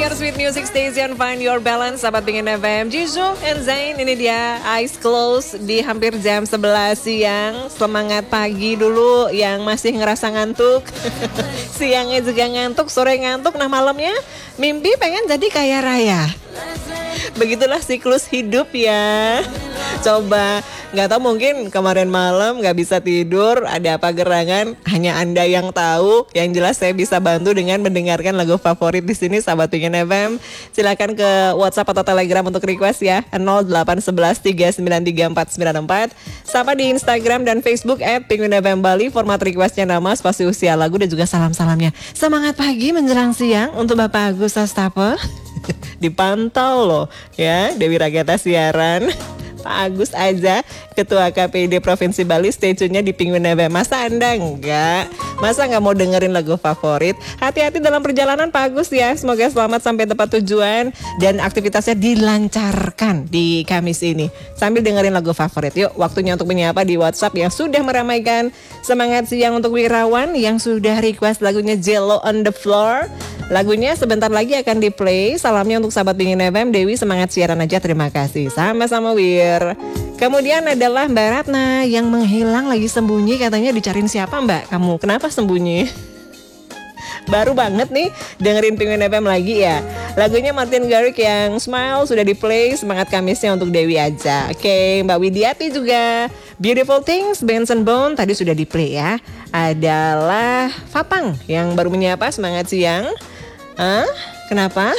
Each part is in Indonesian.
pendengar Sweet Music Station, Find Your Balance, sahabat Pingin FM. Jisoo and Zain, ini dia Eyes Closed di hampir jam 11 siang. Semangat pagi dulu yang masih ngerasa ngantuk. Siangnya juga ngantuk, sore ngantuk, nah malamnya mimpi pengen jadi kaya raya. Begitulah siklus hidup ya. Coba, nggak tahu mungkin kemarin malam nggak bisa tidur, ada apa gerangan, hanya Anda yang tahu. Yang jelas saya bisa bantu dengan mendengarkan lagu favorit di sini, sahabat Pingin FM. Silakan ke WhatsApp atau Telegram untuk request ya, 0811393494. Sama di Instagram dan Facebook @PinguinFM Bali. Format requestnya nama, spasi usia, lagu dan juga salam-salamnya. Semangat pagi menjelang siang untuk Bapak Agus Sastape. Dipantau loh ya, Dewi Ragata siaran. Pak Agus aja, Ketua KPID Provinsi Bali, stay tune-nya di Penguin FM. Masa Anda enggak? Masa nggak mau dengerin lagu favorit? Hati-hati dalam perjalanan Pak Agus ya. Semoga selamat sampai tempat tujuan dan aktivitasnya dilancarkan di Kamis ini. Sambil dengerin lagu favorit. Yuk, waktunya untuk menyapa di WhatsApp yang sudah meramaikan semangat siang untuk Wirawan yang sudah request lagunya Jello on the Floor. Lagunya sebentar lagi akan di-play. Salamnya untuk sahabat Pingin FM, Dewi semangat siaran aja, terima kasih. Sama-sama Wir. Kemudian adalah Mbak Ratna yang menghilang lagi sembunyi, katanya dicariin siapa Mbak? Kamu kenapa sembunyi? Baru banget nih dengerin Penguin FM lagi ya. Lagunya Martin Garrix yang Smile sudah di-play. Semangat Kamisnya untuk Dewi aja. Oke, Mbak Widiati juga Beautiful Things, Benson Bone tadi sudah di-play ya. Adalah Fapang yang baru menyapa, semangat siang. Kenapa?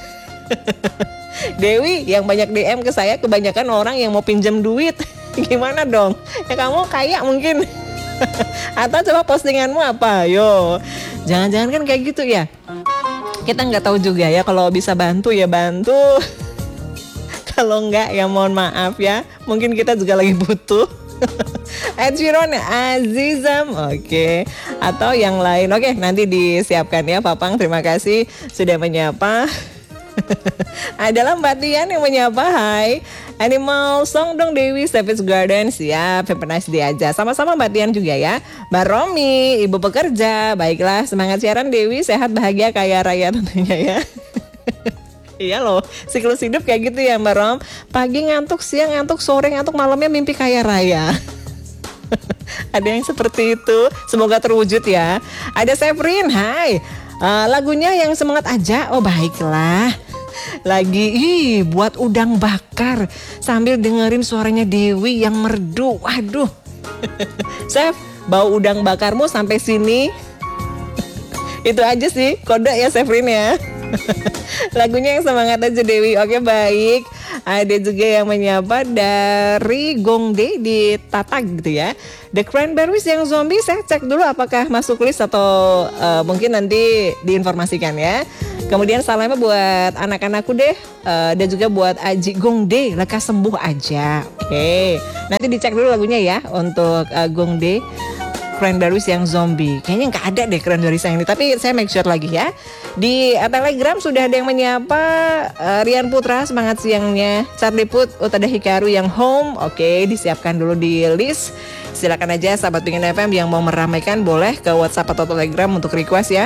Dewi yang banyak DM ke saya, kebanyakan orang yang mau pinjam duit. Gimana dong? Ya kamu kaya mungkin. Atau coba postinganmu apa? Yo, jangan-jangan kan kayak gitu ya. Kita nggak tahu juga ya, kalau bisa bantu ya bantu. Kalau nggak ya mohon maaf ya. Mungkin kita juga lagi butuh. Ed Sheeran, Azizam, oke. Atau yang lain, oke, nanti disiapkan ya Papang. Terima kasih sudah menyapa. Adalah Mbak Tian yang menyapa. Hai, Animal Song dong Dewi, Savage Garden. Siap, have a nice day aja. Sama-sama Mbak Tian juga ya. Mbak Romi, ibu pekerja. Baiklah, semangat siaran Dewi, sehat bahagia kaya raya tentunya ya. Iya loh, siklus hidup kayak gitu ya Mbak Rom. Pagi ngantuk, siang ngantuk, sore ngantuk, malamnya mimpi kaya raya. Ada yang seperti itu, semoga terwujud ya. Ada Sevrin, hai. Lagunya yang semangat aja, oh baiklah. Lagi buat udang bakar sambil dengerin suaranya Dewi yang merdu. Waduh. Chef, bau udang bakarmu sampai sini. Itu aja sih, kode ya Sevrin ya. Lagunya yang semangat aja Dewi. Oke baik. Ada juga yang menyapa dari Gongde di Tatag gitu ya. The Cranberries yang zombie, saya cek dulu apakah masuk list atau mungkin nanti diinformasikan ya. Kemudian salamnya buat anak-anakku deh, dan juga buat Aji Gongde, lekas sembuh aja. Oke, nanti dicek dulu lagunya ya untuk Gongde. Cranberries yang zombie. Kayaknya nggak ada deh Cranberries yang ini, tapi saya make sure lagi ya. Di Telegram sudah ada yang menyapa. Rian Putra, semangat siangnya. Charlie Put, Utada Hikaru yang home. Oke, disiapkan dulu di list. Silakan aja sahabat Pingin FM yang mau meramaikan boleh ke WhatsApp atau Telegram untuk request ya.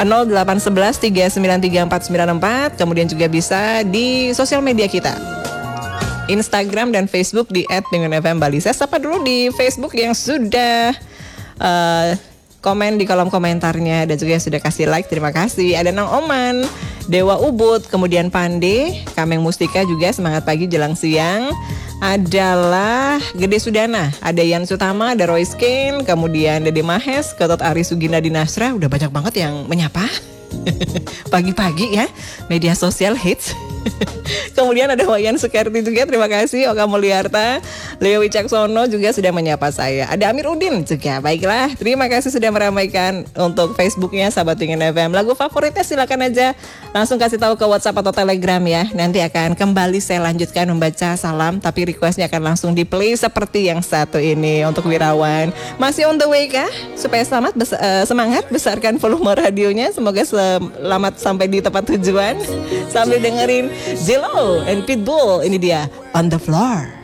0811393494. Kemudian juga bisa di sosial media kita, Instagram dan Facebook di @PinguinFM Bali. Saya sapa dulu di Facebook yang sudah komen di kolom komentarnya dan juga yang sudah kasih like, terima kasih. Ada Nang Oman, Dewa Ubud, kemudian Pande, Kameng Mustika juga semangat pagi jelang siang. Adalah Gede Sudana, ada Yan Sutama, ada Roy Skin, kemudian Dede Mahes, Ketot Ari Sugina Dinasra. Udah banyak banget yang menyapa. Pagi-pagi ya, media sosial hits. Kemudian ada Wayan Sukerti juga, terima kasih. Oka Mulyarta, Leo Wicaksono juga sudah menyapa saya. Ada Amir Udin juga, baiklah. Terima kasih sudah meramaikan untuk Facebooknya sahabat Pingin FM. Lagu favoritnya silakan aja langsung kasih tahu ke WhatsApp atau Telegram ya. Nanti akan kembali saya lanjutkan membaca salam, tapi requestnya akan langsung di play seperti yang satu ini untuk Wirawan. Masih on the way kah? Supaya semangat besarkan volume radionya. Semoga selamat sampai di tempat tujuan sambil dengerin Zillow and Pitbull. Ini dia On The Floor.